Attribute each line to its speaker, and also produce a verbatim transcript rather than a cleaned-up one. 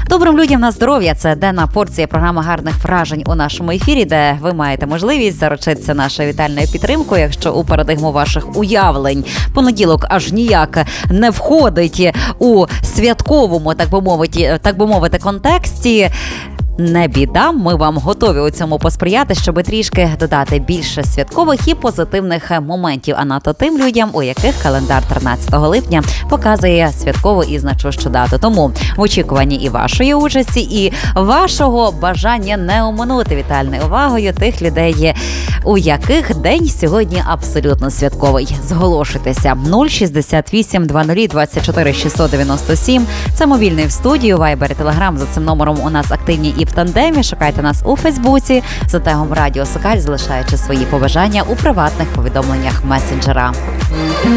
Speaker 1: Добрим людям на здоров'я. Це денна порція програми гарних вражень у нашому ефірі, де ви маєте можливість заручитися нашою вітальною підтримкою, якщо у парадигму ваших уявлень понеділок аж ніяк не входить у святковому, так би мовити, так би мовити, контексті. Не біда, ми вам готові у цьому посприяти, щоб трішки додати більше святкових і позитивних моментів, а надто тим людям, у яких календар тринадцятого липня показує святкову і значущу дату. Тому в очікуванні і вашої участі, і вашого бажання не оминути вітальною увагою тих людей, у яких день сьогодні абсолютно святковий. Зголошуйтеся. нуль шістдесят вісім двадцять двадцять чотири шістсот дев'яносто сім. Це мобільний в студію, Viber і Telegram. За цим номером у нас активні і в тандемі. Шукайте нас у Фейсбуці за тегом Радіо Сокаль, залишаючи свої побажання у приватних повідомленнях месенджера.